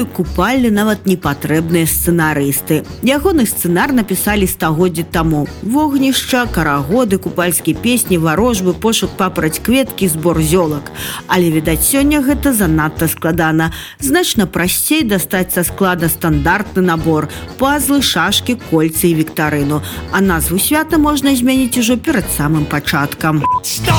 ролю купальні нават не патрэбныя сцэнарысты. Ягоны сцэнар напісалі стагоддзі таму. Вогнішча, карагоды, купальскія песні, варожбы, пошук папараць кветкі, збор зёлак. Але, відаць, сёння гэта занадта складана. Значна прасцей дастаць са склада стандартны набор – пазлы, шашкі, кольцы і віктарыну. А назву свята можна змяніць ужо перад самым пачаткам.